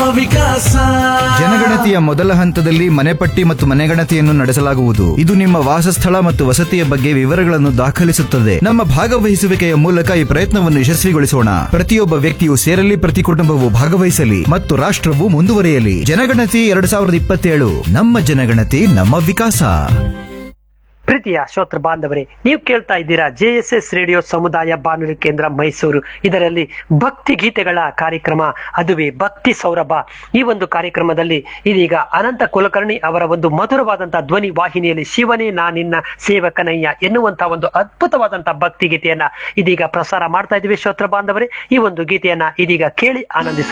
ವಿಕಾಸ. ಜನಗಣತಿಯ ಮೊದಲ ಹಂತದಲ್ಲಿ ಮನೆಪಟ್ಟಿ ಮತ್ತು ಮನೆಗಣತಿಯನ್ನು ನಡೆಸಲಾಗುವುದು. ಇದು ನಿಮ್ಮ ವಾಸಸ್ಥಳ ಮತ್ತು ವಸತಿಯ ಬಗ್ಗೆ ವಿವರಗಳನ್ನು ದಾಖಲಿಸುತ್ತದೆ. ನಮ್ಮ ಭಾಗವಹಿಸುವಿಕೆಯ ಮೂಲಕ ಈ ಪ್ರಯತ್ನವನ್ನು ಯಶಸ್ವಿಗೊಳಿಸೋಣ. ಪ್ರತಿಯೊಬ್ಬ ವ್ಯಕ್ತಿಯು ಸೇರಲಿ, ಪ್ರತಿ ಕುಟುಂಬವು ಭಾಗವಹಿಸಲಿ ಮತ್ತು ರಾಷ್ಟ್ರವು ಮುಂದುವರಿಯಲಿ. ಜನಗಣತಿ 2027, ನಮ್ಮ ಜನಗಣತಿ ನಮ್ಮ ವಿಕಾಸ. ಪ್ರೀತಿಯ ಶ್ರೋತೃ ಬಾಂಧವರೇ, ನೀವು ಕೇಳ್ತಾ ಇದ್ದೀರಾ JSS ರೇಡಿಯೋ ಸಮುದಾಯ ಬಾನುಲಿ ಕೇಂದ್ರ ಮೈಸೂರು. ಇದರಲ್ಲಿ ಭಕ್ತಿ ಗೀತೆಗಳ ಕಾರ್ಯಕ್ರಮ, ಅದುವೇ ಭಕ್ತಿ ಸೌರಭ. ಈ ಒಂದು ಕಾರ್ಯಕ್ರಮದಲ್ಲಿ ಇದೀಗ ಅನಂತ ಕುಲಕರ್ಣಿ ಅವರ ಒಂದು ಮಧುರವಾದಂತಹ ಧ್ವನಿ ವಾಹಿನಿಯಲ್ಲಿ ಶಿವನೇ ನಾ ನಿನ್ನ ಸೇವಕನಯ್ಯ ಎನ್ನುವಂತಹ ಒಂದು ಅದ್ಭುತವಾದಂತಹ ಭಕ್ತಿ ಗೀತೆಯನ್ನ ಇದೀಗ ಪ್ರಸಾರ ಮಾಡ್ತಾ ಇದ್ದೀವಿ ಶ್ರೋತೃ ಬಾಂಧವರೇ. ಈ ಒಂದು ಗೀತೆಯನ್ನ ಇದೀಗ ಕೇಳಿ ಆನಂದಿಸಿ.